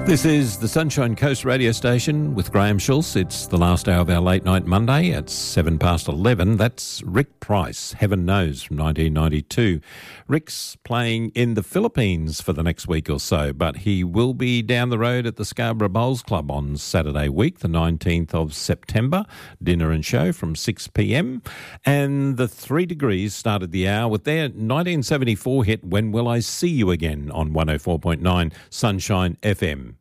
This is the Sunshine Coast radio station with Graham Schultz. It's the last hour of our late night Monday at 11:07. That's Rick Price, Heaven Knows, from 1992. Rick's playing in the Philippines for the next week or so, but he will be down the road at the Scarborough Bowls Club on Saturday week, the 19th of September. Dinner and show from 6 p.m. And the 3 Degrees started the hour with their 1974 hit, When Will I See You Again, on 104.9 Sunshine FM.